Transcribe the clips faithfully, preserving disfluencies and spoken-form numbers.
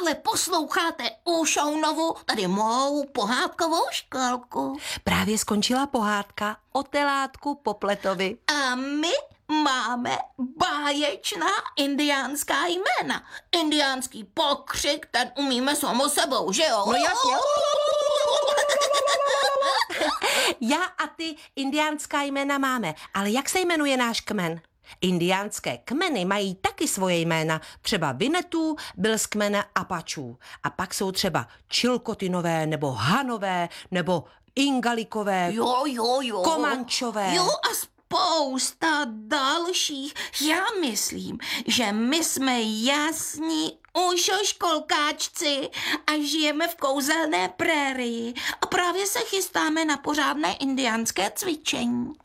Stále posloucháte Ušounovu, tady mou pohádkovou školku. Právě skončila pohádka o telátku Popletovi. A my máme báječná indiánská jména. Indiánský pokřik, ten umíme samo sebou, že jo? No jasně. Já a ty indiánská jména máme, ale jak se jmenuje náš kmen? Indiánské kmeny mají taky svoje jména. Třeba Vinetů byl z kmene Apačů. A pak jsou třeba Chilcotinové, nebo Hanové, nebo Ingalikové, Jo, jo, jo. Komančové. Jo a spousta dalších. Já myslím, že my jsme jasní ušoškolkáčci a žijeme v kouzelné prérii a právě se chystáme na pořádné indiánské cvičení.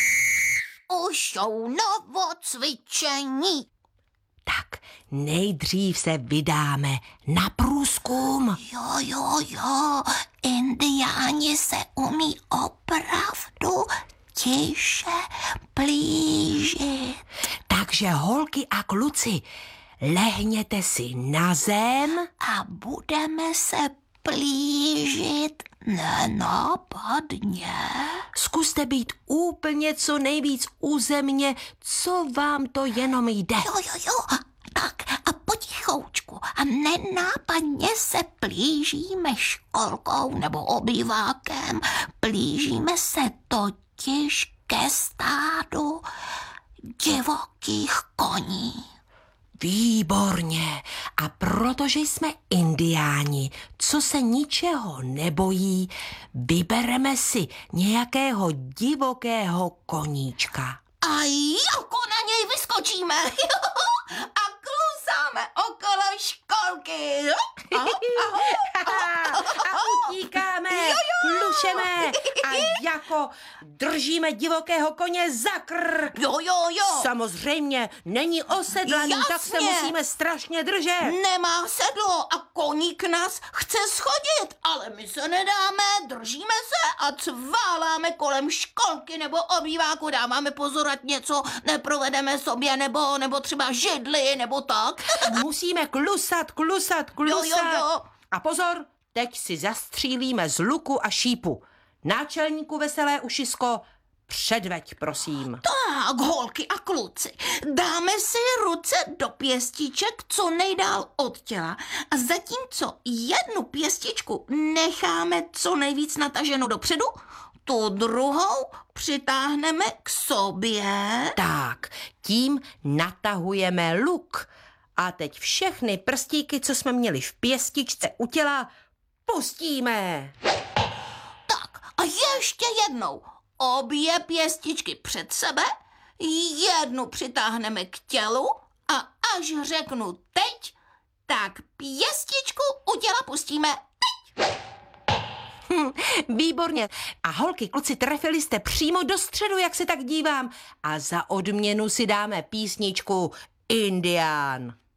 Ušounovo cvičení. Tak nejdřív se vydáme na průzkum. Jo, jo, jo, indiáni se umí opravdu tiše plížit. Takže holky a kluci, lehněte si na zem A budeme se plížit nenápadně. Zkuste být úplně co nejvíc u země, co vám to jenom jde. Jo, jo, jo, tak a potichoučku a nenápadně se plížíme školkou nebo obývákem. Plížíme se totiž ke stádu divokých koní. Výborně. A protože jsme indiáni, co se ničeho nebojí, vybereme si nějakého divokého koníčka. A jako na něj vyskočíme a klusáme okolo školky. A utíkáme, klušeme a jako držíme divokého koně za krk. Jo, jo, jo. Samozřejmě není osedlaný, Jasně. tak se musíme strašně držet. Nemá sedlo a koník nás chce schodit, ale my se nedáme, držíme se a cváláme kolem školky nebo obýváku, dáváme pozor, ať něco neprovedeme sobě, nebo, nebo třeba židli, nebo tak. Musíme klusat, klusat, klusat. Jo, jo, jo. A pozor, teď si zastřílíme z luku a šípu. Náčelníku Veselé ušisko, předveď, prosím. Tak, holky a kluci, dáme si ruce do pěstiček co nejdál od těla a zatímco jednu pěstičku necháme co nejvíc nataženou dopředu, tu druhou přitáhneme k sobě. Tak, tím natahujeme luk. A teď všechny prstíky, co jsme měli v pěstičce u těla, pustíme. Tak a ještě jednou. Obě pěstičky před sebe, jednu přitáhneme k tělu a až řeknu teď, tak pěstičku u těla pustíme teď. Hm, výborně. A holky, kluci, trefili jste přímo do středu, jak se tak dívám. A za odměnu si dáme písničku Indián.